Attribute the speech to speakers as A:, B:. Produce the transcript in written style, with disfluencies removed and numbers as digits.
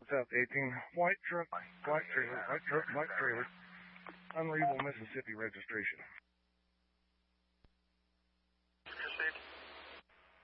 A: South 18, white truck, black trailer, unreadable Mississippi registration.